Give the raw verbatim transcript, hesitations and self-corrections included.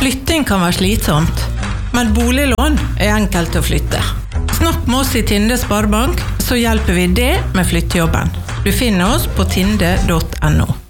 Flytting kan være slitsomt, men boliglån er enkelt å flytte. Snakk med oss i Tinde Sparebank, så hjelper vi det med flyttejobben. Du finner oss på tinde punktum no.